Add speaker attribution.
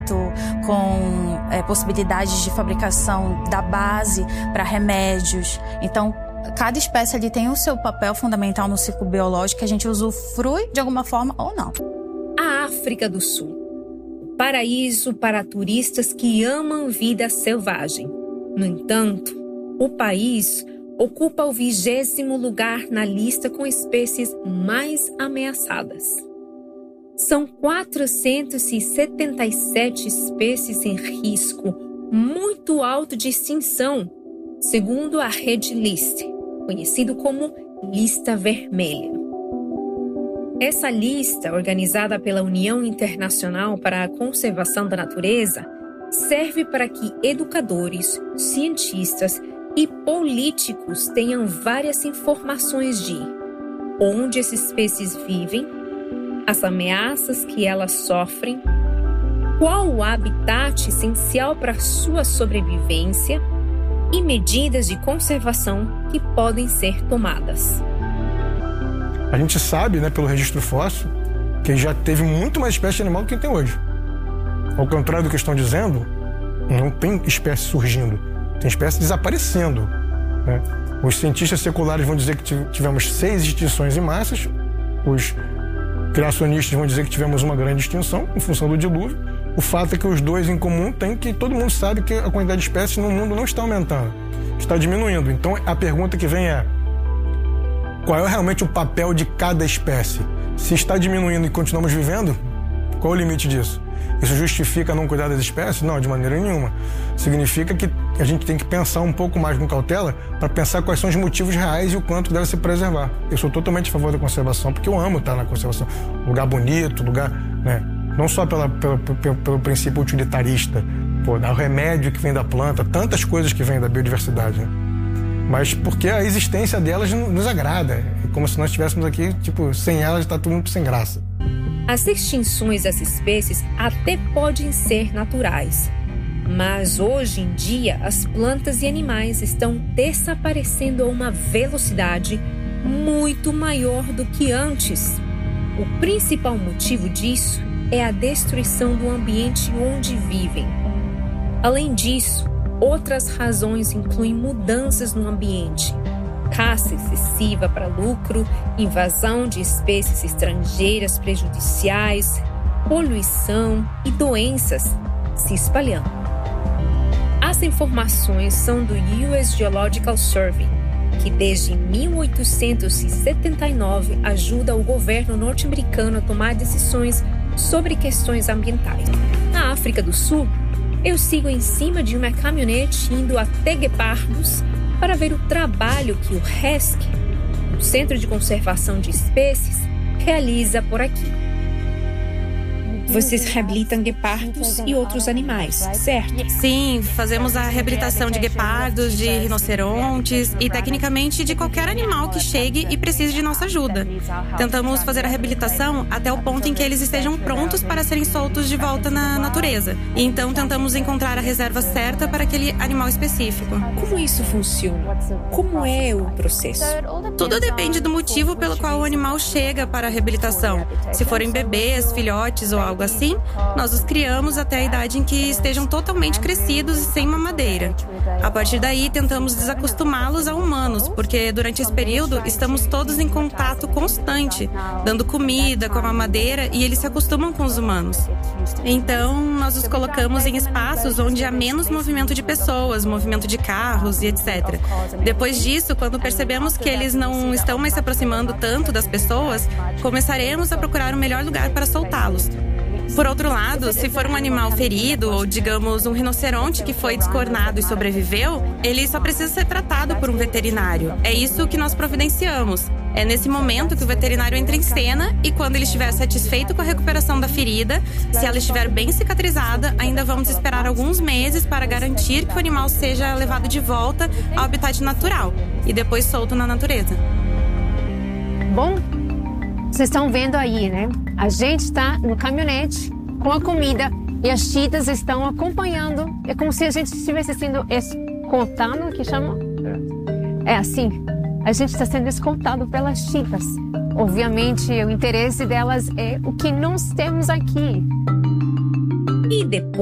Speaker 1: com possibilidades de fabricação da base para remédios. Então, cada espécie ali tem o seu papel fundamental no ciclo biológico que a gente usufrui de alguma forma ou não.
Speaker 2: A África do Sul. Paraíso para turistas que amam vida selvagem. No entanto, o país ocupa o 20º lugar na lista com espécies mais ameaçadas. São 477 espécies em risco muito alto de extinção, segundo a Red List, conhecido como Lista Vermelha. Essa lista, organizada pela União Internacional para a Conservação da Natureza, serve para que educadores, cientistas e políticos tenham várias informações de onde essas espécies vivem, as ameaças que elas sofrem, qual o habitat essencial para sua sobrevivência e medidas de conservação que podem ser tomadas.
Speaker 3: A gente sabe, pelo registro fóssil, que já teve muito mais espécies de animal do que tem hoje. Ao contrário do que estão dizendo, não tem espécie surgindo, tem espécie desaparecendo. Os cientistas seculares vão dizer que tivemos 6 extinções em massas, os criacionistas vão dizer que tivemos uma grande extinção em função do dilúvio. O fato é que os dois em comum têm que todo mundo sabe que a quantidade de espécies no mundo não está aumentando, está diminuindo. Então a pergunta que vem é: qual é realmente o papel de cada espécie? Se está diminuindo e continuamos vivendo, qual é o limite disso? Isso justifica não cuidar das espécies? Não, de maneira nenhuma. Significa que a gente tem que pensar um pouco mais com cautela para pensar quais são os motivos reais e o quanto deve se preservar. Eu sou totalmente a favor da conservação, porque eu amo estar na conservação. Lugar bonito, lugar... Não só pelo princípio utilitarista, o remédio que vem da planta, tantas coisas que vêm da biodiversidade, mas porque a existência delas nos agrada. É como se nós estivéssemos aqui, sem elas está tudo muito sem graça.
Speaker 2: As extinções das espécies até podem ser naturais, mas hoje em dia as plantas e animais estão desaparecendo a uma velocidade muito maior do que antes. O principal motivo disso é a destruição do ambiente onde vivem. Além disso, outras razões incluem mudanças no ambiente, caça excessiva para lucro, invasão de espécies estrangeiras prejudiciais, poluição e doenças se espalhando. As informações são do US Geological Survey, que desde 1879 ajuda o governo norte-americano a tomar decisões sobre questões ambientais. Na África do Sul, eu sigo em cima de uma caminhonete indo até guepardos para ver o trabalho que o RESC, o Centro de Conservação de Espécies, realiza por aqui. Vocês reabilitam guepardos e outros animais, certo?
Speaker 4: Sim, fazemos a reabilitação de guepardos, de rinocerontes e, tecnicamente, de qualquer animal que chegue e precise de nossa ajuda. Tentamos fazer a reabilitação até o ponto em que eles estejam prontos para serem soltos de volta na natureza. E então tentamos encontrar a reserva certa para aquele animal específico.
Speaker 2: Como isso funciona? Como é o processo?
Speaker 4: Tudo depende do motivo pelo qual o animal chega para a reabilitação. Se forem bebês, filhotes ou algo assim, nós os criamos até a idade em que estejam totalmente crescidos e sem mamadeira. A partir daí, tentamos desacostumá-los a humanos, porque durante esse período estamos todos em contato constante, dando comida com a mamadeira e eles se acostumam com os humanos. Então, nós os colocamos em espaços onde há menos movimento de pessoas, movimento de carros e etc. Depois disso, quando percebemos que eles não estão mais se aproximando tanto das pessoas, começaremos a procurar o melhor lugar para soltá-los. Por outro lado, se for um animal ferido ou, digamos, um rinoceronte que foi descornado e sobreviveu, ele só precisa ser tratado por um veterinário. É isso que nós providenciamos. É nesse momento que o veterinário entra em cena e, quando ele estiver satisfeito com a recuperação da ferida, se ela estiver bem cicatrizada, ainda vamos esperar alguns meses para garantir que o animal seja levado de volta ao habitat natural e depois solto na natureza.
Speaker 5: Bom, vocês estão vendo aí, né? A gente está no caminhonete com a comida e as chitas estão acompanhando. É como se a gente estivesse sendo escoltado, que chama? É assim. A gente está sendo escoltado pelas chitas. Obviamente, o interesse delas é o que nós temos aqui.
Speaker 2: E depois